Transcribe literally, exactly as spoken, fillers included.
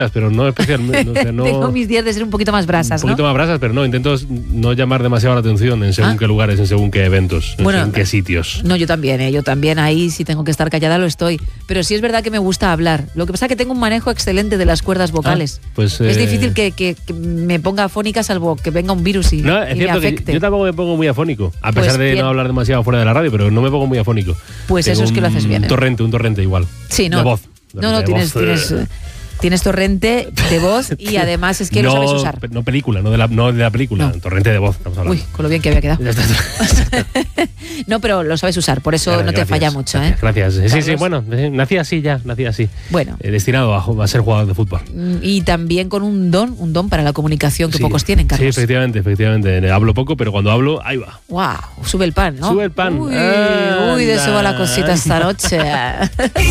pero no especialmente. O sea, no, Tengo mis días de ser un poquito más brasas, Un poquito ¿no? más brasas, pero no, intento no llamar demasiado la atención en según ¿Ah? qué lugares, en según qué eventos, en Bueno, según qué sitios. No, yo también, ¿eh? Yo también ahí si tengo que estar callada lo estoy. Pero sí es verdad que me gusta hablar. Lo que pasa es que tengo un manejo excelente de las cuerdas vocales. Ah, pues, es eh, difícil que, que, que me ponga afónica salvo que venga un virus y, No, y es me cierto que afecte. yo tampoco me pongo muy afónico, a pesar Pues de bien. no hablar demasiado fuera de la radio, pero no me pongo muy afónico. Pues Tengo eso es que lo haces bien, Un ¿eh? torrente, un torrente igual. Sí, no. De voz. No, no, de tienes, voz, tienes, eh. eh, tienes torrente de voz y además es que no, lo sabes usar. No película, no de la, no de la película, No. torrente de voz, estamos hablando. Uy, con lo bien que había quedado. Ya está. No, pero lo sabes usar, por eso Claro, no te gracias, falla mucho, ¿eh? Gracias. gracias. Sí, sí, Carlos. bueno, eh, nací así ya, nací así. Bueno. Eh, destinado a, a ser jugador de fútbol. Y también con un don, un don para la comunicación que Sí, pocos tienen, Sí, Carlos. efectivamente, efectivamente. Eh, Hablo poco, pero cuando hablo, ahí va. Wow, sube el pan, ¿no? Sube el pan. Uy, uy, de eso va la Anda. cosita esta noche.